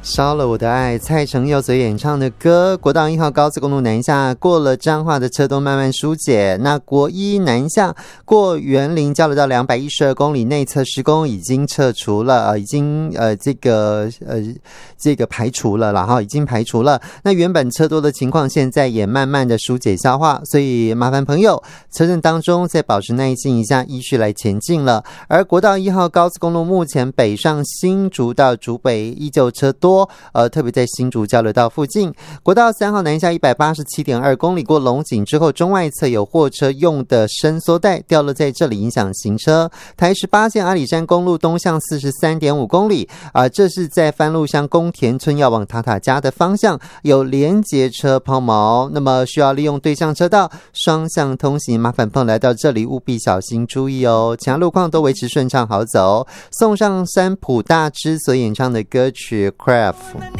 烧了我的爱，蔡成佑所演唱的歌。国道1号高速公路南下过了彰化的车都慢慢疏解，那国一南下过员林交流道212公里内侧施工已经撤除了，已经这个排除了啦哈，已经排除了。那原本车多的情况现在也慢慢的疏解消化，所以麻烦朋友车阵当中再保持耐心一下，依序来前进了。而国道1号高速公路目前北上新竹到竹北依旧车多，特别在新竹交流道附近。国道3号南下 187.2 公里过龙井之后，中外侧有货车用的伸缩带掉落在这里，影响行车。台18线阿里山公路东向 43.5 公里，这是在番路乡宫田村要往塔塔家的方向有连结车抛锚，那么需要利用对向车道双向通行，麻烦朋友来到这里务必小心注意哦。其他路况都维持顺畅好走。送上山浦大之所演唱的歌曲 Craft。